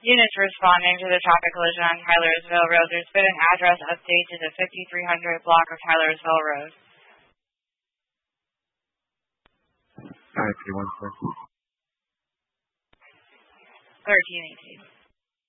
Units responding to the traffic collision on Tylersville Road. There's been an address update to the 5300 block of Tylersville Road. Alright, 314. 1318.